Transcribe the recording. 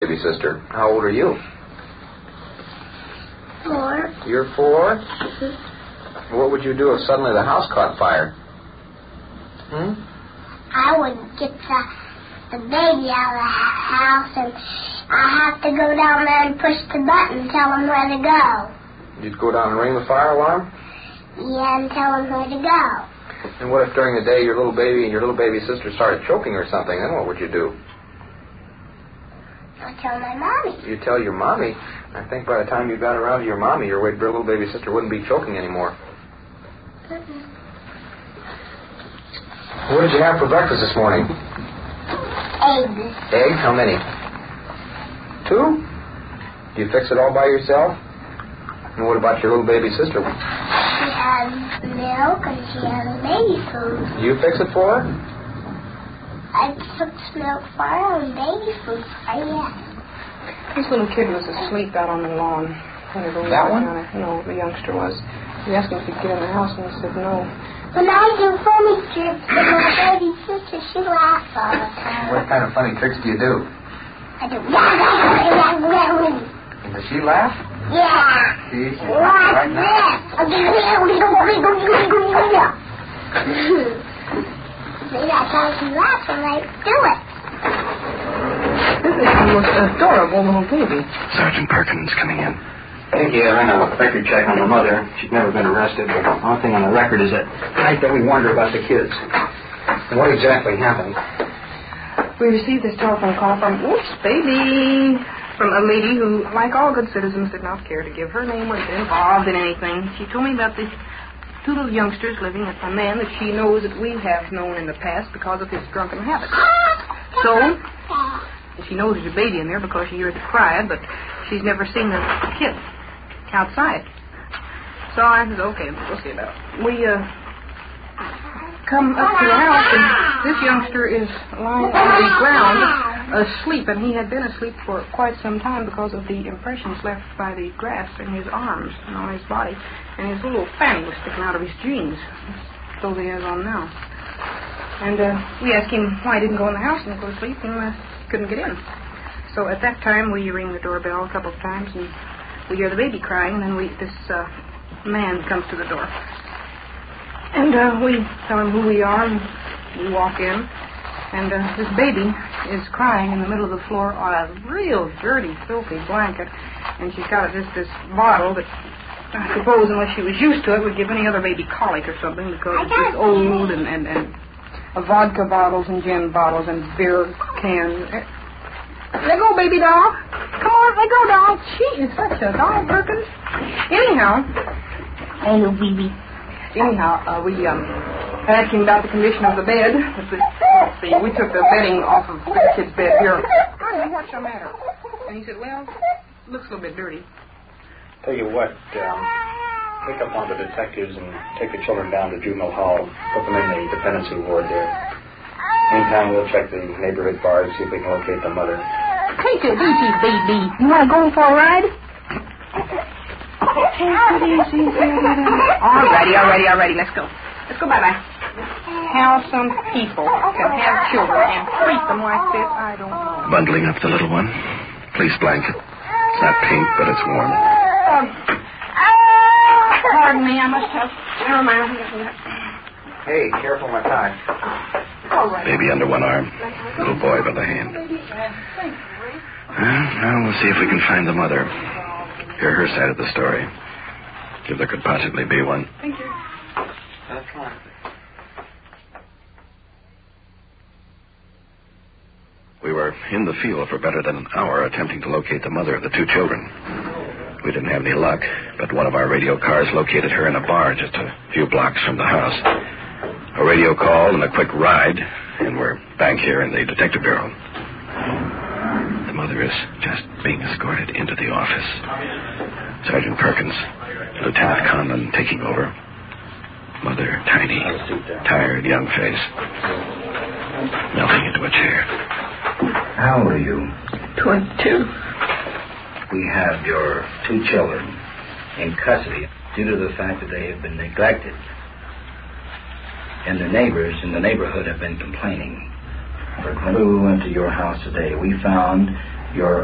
baby sister. How old are you? 4. You're 4? Mm-hmm. What would you do if suddenly the house caught fire? I would get the baby out of the house, and I have to go down there and push the button and tell them where to go. You'd go down and ring the fire alarm? Yeah, and tell them where to go. And what if during the day your little baby and your little baby sister started choking or something? Then what would you do? I'll tell my mommy. You tell your mommy? I think by the time you got around to your mommy, your little baby sister wouldn't be choking anymore. Mm-mm. What did you have for breakfast this morning? Eggs. Eggs? How many? 2? Do you fix it all by yourself? And what about your little baby sister? She has milk and she has baby food. Do you fix it for her? I fix milk for her and baby food for her, yeah. This little kid was asleep out on the lawn. That one? No, the youngster was. We asked him if he'd get in the house, and he said no. When I do funny tricks to my baby sister, she laughs all the time. What kind of funny tricks do you do? I do. Does she laugh? Yeah. See, she's Like right now. See, that's how she laughs when I do it. This is the most adorable little baby. Sergeant Perkins coming in. Thank you. I ran a record check on the mother. She's never been arrested, but the only thing on the record is that night that we warned her about the kids. And what exactly happened? We received this telephone call from, from a lady who, like all good citizens, did not care to give her name or get involved in anything. She told me about these 2 little youngsters living with a man that she knows that we have known in the past because of his drunken habits. So, she knows there's a baby in there because she hears it cry, but she's never seen the kid outside. So I said, okay, we'll see about it. We come up to the house, and this youngster is lying on the ground asleep, and he had been asleep for quite some time because of the impressions left by the grass in his arms and on his body, and his little fanny was sticking out of his jeans, those he has on now. And we asked him why he didn't go in the house and go to sleep, and couldn't get in. So at that time, we ring the doorbell a couple of times, and we hear the baby crying, and then this man comes to the door. And we tell him who we are, and we walk in, and this baby is crying in the middle of the floor on a real dirty, filthy blanket, and she's got just this bottle that I suppose, unless she was used to it, would give any other baby colic or something, because it's just old, and vodka bottles and gin bottles and beer cans. Let go, baby doll. Come on, let go, doll. She is such a doll, Perkins. Anyhow, hello, baby. Anyhow, we asked him about the condition of the bed. Let's see, we took the bedding off of the kid's bed here. Honey, what's the matter? And he said, well, looks a little bit dirty. Tell you what, pick up one of the detectives and take the children down to Juvenile Hall. Put them in the dependency ward there. Meantime, we'll check the neighborhood bars, see if we can locate the mother. Take it easy, baby. You want to go for a ride? Take it easy, baby. Alrighty. Let's go. Bye-bye. How some people can have children and treat them like this, I don't know. Bundling up the little one. Fleece blanket. It's not pink, but it's warm. Pardon me, I must have... Never mind. Hey, careful my tie. All right. Baby under one arm. Little boy by the hand. Now we'll see if we can find the mother. Hear her side of the story. If there could possibly be one. Thank you. That's fine. We were in the field for better than an hour attempting to locate the mother of the 2 children. We didn't have any luck, but one of our radio cars located her in a bar just a few blocks from the house. A radio call and a quick ride, and we're back here in the Detective Bureau. The mother is just being escorted into the office. Sergeant Perkins, Lieutenant Conlon taking over. Mother, tiny, tired, young face, melting into a chair. How old are you? 22. We have your 2 children in custody due to the fact that they have been neglected. And the neighbors in the neighborhood have been complaining. When we went to your house today, we found your